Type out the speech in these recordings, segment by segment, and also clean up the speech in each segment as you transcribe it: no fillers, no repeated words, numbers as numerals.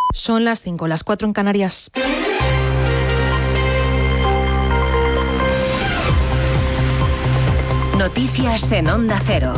Son las 5, las 4 en Canarias. Noticias en Onda Cero.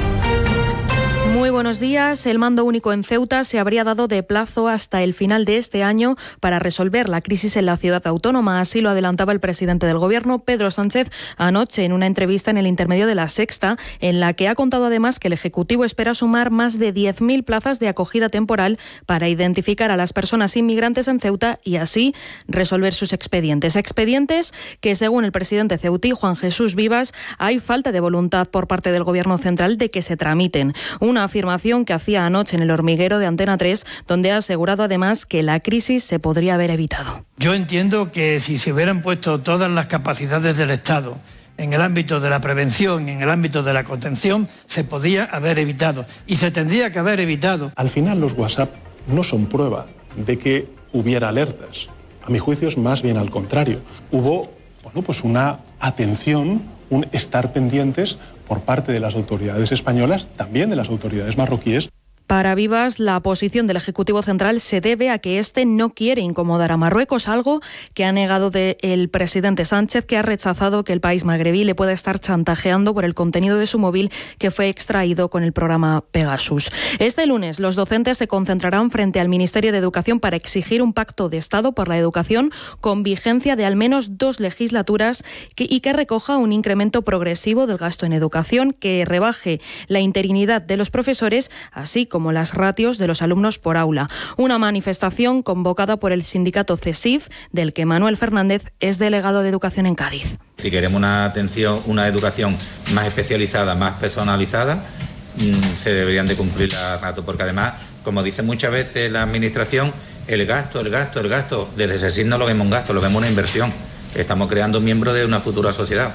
Muy buenos días. El mando único en Ceuta se habría dado de plazo hasta el final de este año para resolver la crisis en la ciudad autónoma. Así lo adelantaba el presidente del Gobierno, Pedro Sánchez, anoche en una entrevista en el intermedio de La Sexta, en la que ha contado además que el Ejecutivo espera sumar más de 10.000 plazas de acogida temporal para identificar a las personas inmigrantes en Ceuta y así resolver sus expedientes. Expedientes que, según el presidente ceutí, Juan Jesús Vivas, hay falta de voluntad por parte del Gobierno central de que se tramiten. Una afirmación que hacía anoche en El Hormiguero de Antena 3, donde ha asegurado además que la crisis se podría haber evitado. Yo entiendo que si se hubieran puesto todas las capacidades del Estado en el ámbito de la prevención y en el ámbito de la contención, se podía haber evitado y se tendría que haber evitado. Al final los WhatsApp no son prueba de que hubiera alertas. A mi juicio es más bien al contrario. Hubo una atención, un estar pendientes por parte de las autoridades españolas, también de las autoridades marroquíes. Para Vivas, la posición del Ejecutivo Central se debe a que este no quiere incomodar a Marruecos, algo que ha negado el presidente Sánchez, que ha rechazado que el país magrebí le pueda estar chantajeando por el contenido de su móvil que fue extraído con el programa Pegasus. Este lunes, los docentes se concentrarán frente al Ministerio de Educación para exigir un pacto de Estado por la educación con vigencia de al menos 2 legislaturas y que recoja un incremento progresivo del gasto en educación, que rebaje la interinidad de los profesores, así como las ratios de los alumnos por aula. Una manifestación convocada por el sindicato CESIF, del que Manuel Fernández es delegado de Educación en Cádiz. Si queremos una educación más especializada, más personalizada, se deberían de cumplir las ratios, porque además, como dice muchas veces la Administración, el gasto, desde CESIF no lo vemos un gasto, lo vemos una inversión. Estamos creando miembros de una futura sociedad,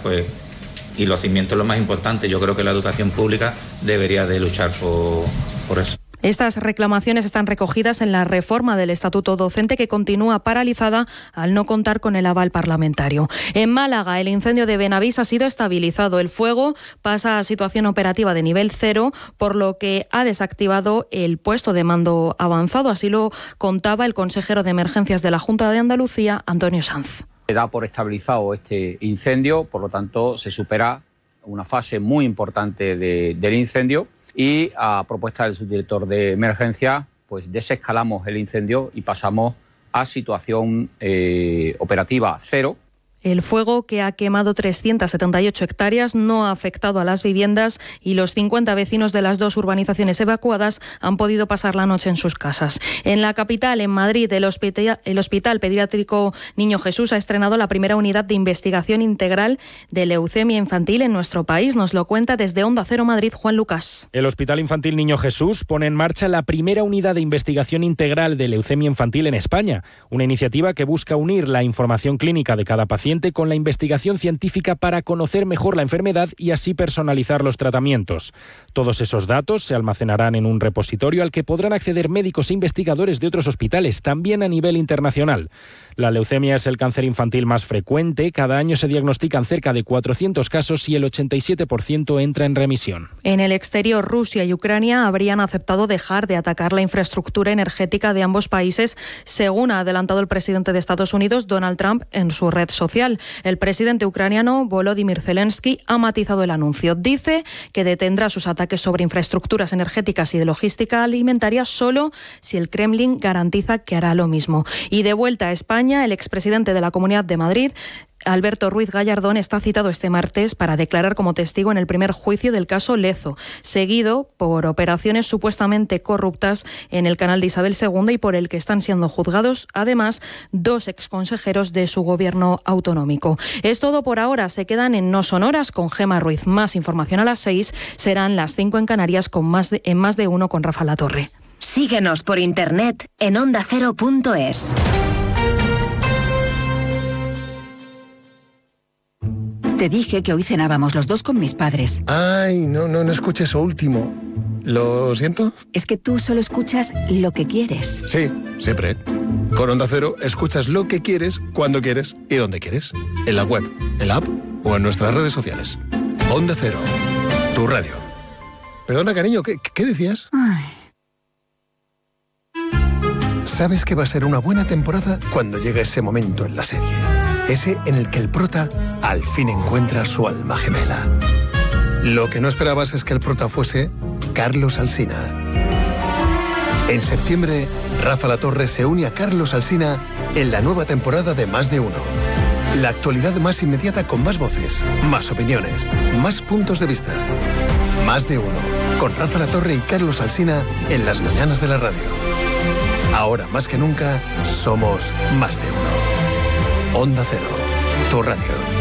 y los cimientos es lo más importante. Yo creo que la educación pública debería de luchar por eso. Estas reclamaciones están recogidas en la reforma del Estatuto Docente, que continúa paralizada al no contar con el aval parlamentario. En Málaga, el incendio de Benavís ha sido estabilizado. El fuego pasa a situación operativa de nivel 0, por lo que ha desactivado el puesto de mando avanzado. Así lo contaba el consejero de Emergencias de la Junta de Andalucía, Antonio Sanz. Se da por estabilizado este incendio, por lo tanto se supera una fase muy importante del incendio y a propuesta del subdirector de emergencia pues desescalamos el incendio y pasamos a situación operativa 0. El fuego, que ha quemado 378 hectáreas, no ha afectado a las viviendas y los 50 vecinos de las 2 urbanizaciones evacuadas han podido pasar la noche en sus casas. En la capital, en Madrid, el Hospital Pediátrico Niño Jesús ha estrenado la primera unidad de investigación integral de leucemia infantil en nuestro país. Nos lo cuenta desde Onda Cero Madrid, Juan Lucas. El Hospital Infantil Niño Jesús pone en marcha la primera unidad de investigación integral de leucemia infantil en España, una iniciativa que busca unir la información clínica de cada paciente con la investigación científica para conocer mejor la enfermedad y así personalizar los tratamientos. Todos esos datos se almacenarán en un repositorio al que podrán acceder médicos e investigadores de otros hospitales, también a nivel internacional. La leucemia es el cáncer infantil más frecuente. Cada año se diagnostican cerca de 400 casos y el 87% entra en remisión. En el exterior, Rusia y Ucrania habrían aceptado dejar de atacar la infraestructura energética de ambos países, según ha adelantado el presidente de Estados Unidos, Donald Trump, en su red social. El presidente ucraniano, Volodymyr Zelensky, ha matizado el anuncio. Dice que detendrá sus ataques sobre infraestructuras energéticas y de logística alimentaria solo si el Kremlin garantiza que hará lo mismo. Y de vuelta a España, el expresidente de la Comunidad de Madrid, Alberto Ruiz Gallardón, está citado este martes para declarar como testigo en el primer juicio del caso Lezo, seguido por operaciones supuestamente corruptas en el canal de Isabel II y por el que están siendo juzgados, además, 2 exconsejeros de su gobierno autonómico. Es todo por ahora. Se quedan en No Sonoras con Gemma Ruiz. Más información a las 6. Serán las 5 en Canarias en Más de Uno con Rafa Latorre. Síguenos por internet en ondacero.es. Te dije que hoy cenábamos los dos con mis padres. Ay, no escuché eso último. ¿Lo siento? Es que tú solo escuchas lo que quieres. Sí, siempre. Con Onda Cero escuchas lo que quieres, cuando quieres y donde quieres. En la web, en la app o en nuestras redes sociales. Onda Cero, tu radio. Perdona, cariño, ¿qué decías? Ay. sabes que va a ser una buena temporada cuando llega ese momento en la serie. Ese en el que el prota al fin encuentra su alma gemela. Lo que no esperabas es que el prota fuese Carlos Alsina. En septiembre, Rafa La Torre se une a Carlos Alsina en la nueva temporada de Más de Uno. La actualidad más inmediata con más voces, más opiniones, más puntos de vista. Más de Uno, con Rafa La Torre y Carlos Alsina en las mañanas de la radio. Ahora más que nunca, somos Más de Uno. Onda Cero, tu radio.